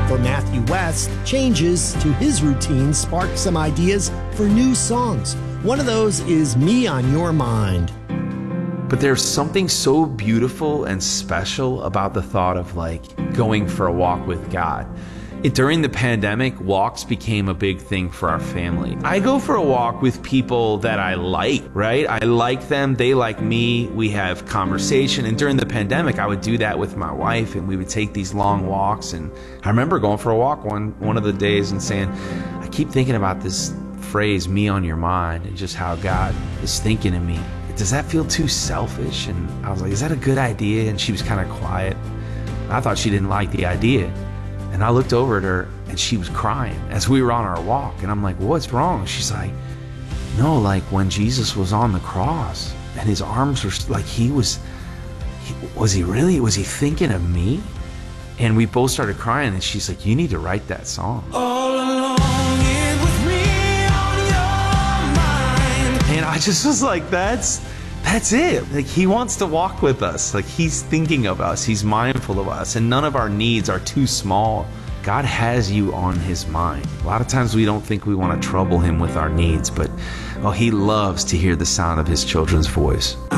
For Matthew West, changes to his routine sparked some ideas for new songs. One of those is Me on Your Mind. But there's something so beautiful and special about the thought of like going for a walk with God. During the pandemic, walks became a big thing for our family. I go for a walk with people that I like, right? I like them, they like me, we have conversation. And during the pandemic, I would do that with my wife, and we would take these long walks. And I remember going for a walk one of the days and saying, I keep thinking about this phrase, me on your mind, and just how God is thinking of me. Does that feel too selfish? And I was like, is that a good idea? And she was kind of quiet. I thought she didn't like the idea. And I looked over at her and she was crying as we were on our walk. And I'm like, what's wrong? She's like, no, like when Jesus was on the cross and his arms were like, was he thinking of me? And we both started crying, and she's like, you need to write that song. All along it was me on your mind. And I just was like, that's it. Like, he wants to walk with us. Like, he's thinking of us. He's mindful of us. And none of our needs are too small. God has you on his mind. A lot of times we don't think we want to trouble him with our needs, but he loves to hear the sound of his children's voice.